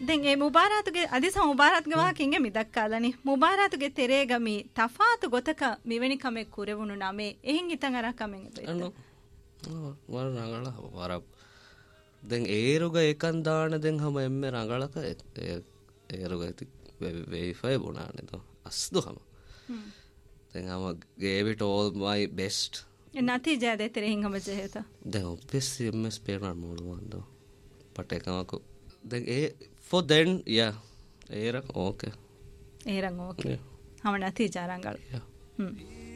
දැන් ඒ මුබාරාතුගේ අදිස මුබාරාත්ගේ වාකින්ගේ මිදක්කාලනි මුබාරාතුගේ තෙරේගමි තෆාතු ගොතක මිවෙනි කමෙක් කුරෙවුණු නමේ එහෙන් ඉතන් අර කමෙන් එබෙත වර රංගල වර දැන් ඒරුග එකන් දාන දැන් හැම එම්මේ රංගලක ඒරුග ඇති වෙරිෆයි වුණානේ තෝ අස්දු හැම දැන් හැම gave it all my best නතිජා දෙ තෙරෙහින් හැම ජෙහෙත දැන් obviously ms පේනවා මොළුවන්ද පටේකමක දැන් ඒ for then yeah ඒරක් ඕකේ ඒරන් ඕකේ හැම නතිජා රංගල